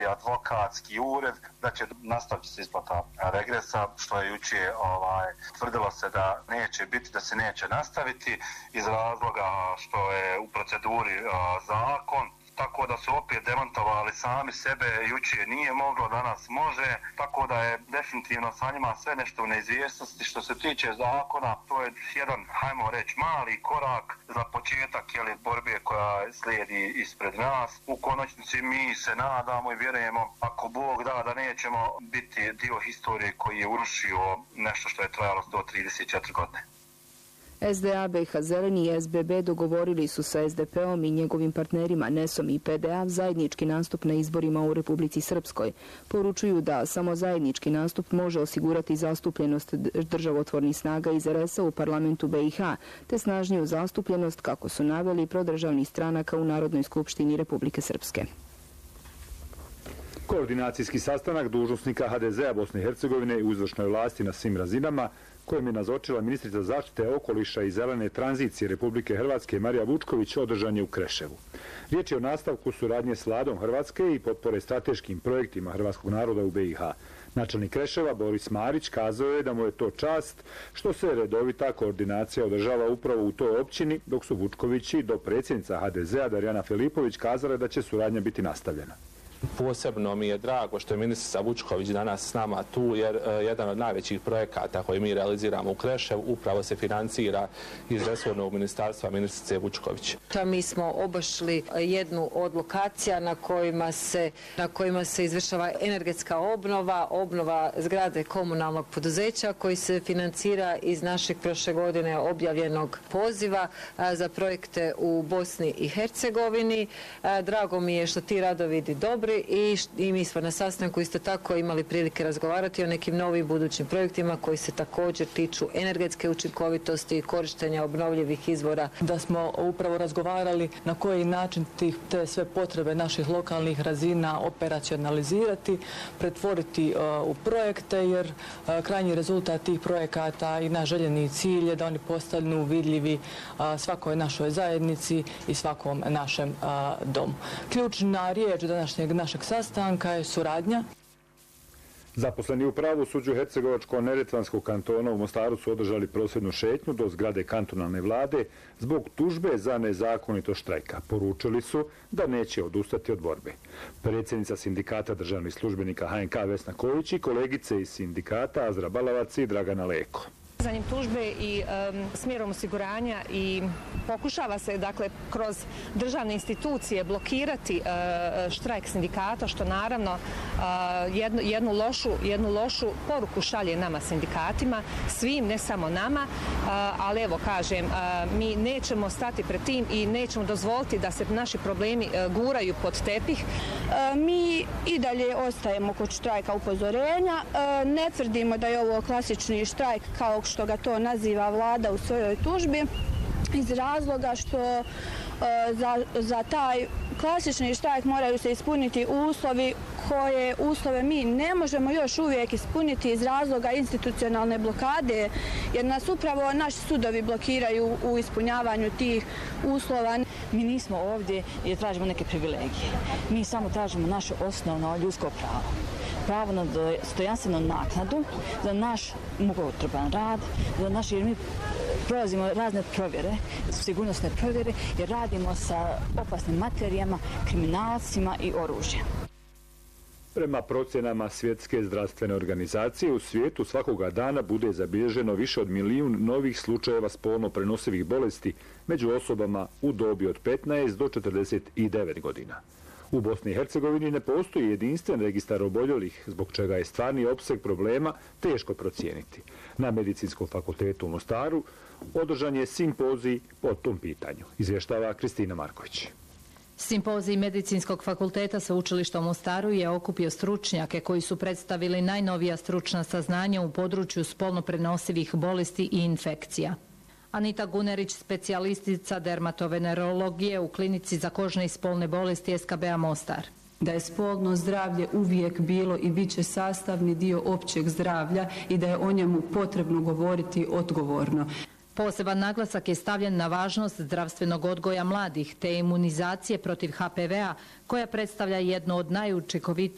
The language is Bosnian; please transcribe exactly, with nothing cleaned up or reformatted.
advokatski ured, da će nastaviti se isplata regresa, što je jučer ovaj, tvrdilo se da neće biti, da se neće nastaviti iz razloga što je u proceduri a, zakon. Tako da su opet demantovali sami sebe, jučer nije moglo, danas može, tako da je definitivno sa njima sve nešto u neizvjesnosti. Što se tiče zakona, to je jedan, hajmo reći, mali korak za početak jeli, borbe koja slijedi ispred nas. U konačnici mi se nadamo i vjerujemo, ako Bog da, da nećemo biti dio historije koji je urušio nešto što je trajalo sto trideset četiri godine. S D A, B H Zeleni i S B B dogovorili su sa S D P-om i njegovim partnerima N E S-om i P D A zajednički nastup na izborima u Republici Srpskoj. Poručuju da samo zajednički nastup može osigurati zastupljenost državotvornih snaga iz R S-a u parlamentu B i H, te snažniju zastupljenost, kako su naveli, prodržavnih stranaka u Narodnoj skupštini Republike Srpske. Koordinacijski sastanak dužnosnika H D Z-a Bosne i Hercegovine u izvršnoj vlasti na svim razinama, kojem je nazočila ministrica zaštite okoliša i zelene tranzicije Republike Hrvatske Marija Vučković, održan je u Kreševu. Riječ je o nastavku suradnje s vladom Hrvatske i potpore strateškim projektima hrvatskog naroda u B i H. Načelnik Kreševa Boris Marić kazao je da mu je to čast što se redovita koordinacija održava upravo u toj općini, dok su Vučković i dopredsjednica H D Z-a Darjana Filipović kazale da će suradnja biti nastavljena. Posebno mi je drago što je ministrica Vučković danas s nama tu, jer uh, jedan od najvećih projekata koji mi realiziramo u Kreševu upravo se financira iz resornog ministarstva ministrice Vučković. Mi smo obišli jednu od lokacija na kojima se, na kojima se izvršava energetska obnova, obnova zgrade komunalnog poduzeća koji se financira iz našeg prošle godine objavljenog poziva a, za projekte u Bosni i Hercegovini. A, drago mi je što ti radovi idu dobri. I, i mi smo na sastanku isto tako imali prilike razgovarati o nekim novim budućim projektima koji se također tiču energetske učinkovitosti i korištenja obnovljivih izvora. Da smo upravo razgovarali na koji način tih, te sve potrebe naših lokalnih razina operacionalizirati, pretvoriti uh, u projekte, jer uh, krajnji rezultat tih projekata i naš željeni cilj je da oni postanu vidljivi uh, svakoj našoj zajednici i svakom našem uh, domu. Ključna riječ današnjeg našeg sastanka je suradnja. Zaposleni u pravosuđu Hercegovačko-neretvanskog kantona u Mostaru su održali prosvjednu šetnju do zgrade kantonalne vlade zbog tužbe za nezakonito štrajka. Poručili su da neće odustati od borbe. Predsjednica sindikata državnih službenika H N K Vesna Kojić i kolegice iz sindikata Azra Balavac i Dragana Leko. Zanjem tužbe i um, smjerom osiguranja i pokušava se dakle kroz državne institucije blokirati uh, štrajk sindikata, što naravno uh, jednu, jednu, lošu, jednu lošu poruku šalje nama sindikatima, svim, ne samo nama, uh, ali evo kažem, uh, mi nećemo stati pred tim i nećemo dozvoliti da se naši problemi uh, guraju pod tepih. Uh, mi i dalje ostajemo kod štrajka upozorenja, uh, ne tvrdimo da je ovo klasični štrajk kao što ga to naziva vlada u svojoj tužbi, iz razloga što e, za, za taj klasični štrajk moraju se ispuniti uslovi koje uslove mi ne možemo još uvijek ispuniti iz razloga institucionalne blokade, jer nas upravo naši sudovi blokiraju u ispunjavanju tih uslova. Mi nismo ovdje jer tražimo neke privilegije. Mi samo tražimo naše osnovno ljudsko pravo. Pravo na dostojanstvenu naknadu za naš mukotrpan rad, za naš, jer mi prolazimo razne provjere, sigurnosne provjere, jer radimo sa opasnim materijama, kriminalcima i oružjem. Prema procjenama Svjetske zdravstvene organizacije, u svijetu svakoga dana bude zabilježeno više od milijun novih slučajeva spolno prenosivih bolesti među osobama u dobi od petnaest do četrdeset devet godina. U Bosni i Hercegovini ne postoji jedinstven registar oboljelih, zbog čega je stvarni opseg problema teško procijeniti. Na Medicinskom fakultetu u Mostaru održan je simpozij po tom pitanju, izvještava Kristina Marković. Simpozij Medicinskog fakulteta Sveučilišta u Mostaru je okupio stručnjake koji su predstavili najnovija stručna saznanja u području spolno prenosivih bolesti i infekcija. Anita Gunerić, specijalistica dermatovenerologije u klinici za kožne i spolne bolesti S K B-a Mostar. Da je spolno zdravlje uvijek bilo i bit će sastavni dio općeg zdravlja i da je o njemu potrebno govoriti odgovorno. Poseban naglasak je stavljen na važnost zdravstvenog odgoja mladih te imunizacije protiv H P V-a koja predstavlja jedno od najučinkovitijih